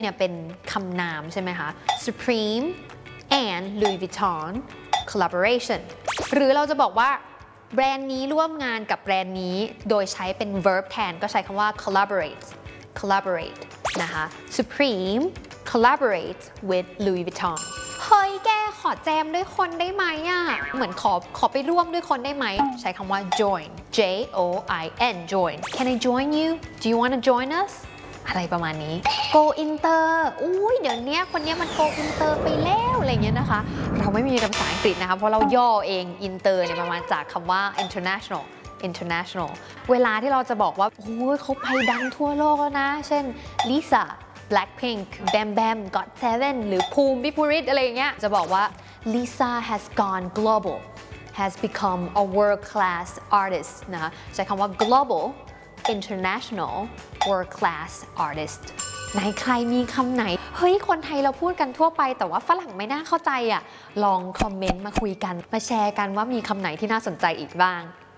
เนี่ยเป็นคำนามใช่ไหมคะ Supreme and Louis Vuitton collaboration หรือเราจะบอกว่าแบรนด์นี้ร่วมงานกับแบรนด์นี้โดยใช้เป็น verb แทนก็ใช้คำว่า collaborate นะคะ Supreme collaborate with Louis Vuitton เฮ้ยแกขอแจมด้วยคนได้ไหมอ่ะเหมือนขอไปร่วมด้วยคนได้ไหมใช้คำว่า join J-O-I-N join Can I join you Do you want to join us อะไรประมาณนี้ go inter อุ้ยเดี๋ยวนี้คนนี้มัน go inter ไปแล้วอะไรเงี้ยนะคะเราไม่มีภาษาอังกฤษนะคะเพราะเราย่อเอง inter เนี่ยมาจากคำว่า international เวลาที่เราจะบอกว่าโอ้ยเขาไปดังทั่วโลกแล้วนะเช่น Lisa Blackpink Bam Bam GOT7 หรือภูมิวิปุริตอะไรอย่างเงี้ยจะบอกว่า Lisa has gone global has become a world class artist นะคะใช้คำว่า global international world class artist ไหนใครมีคำไหนเฮ้ยคนไทยเราพูดกันทั่วไปแต่ว่าฝรั่งไม่น่าเข้าใจอ่ะลองคอมเมนต์มาคุยกันมาแชร์กันว่ามีคำไหนที่น่าสนใจอีกบ้าง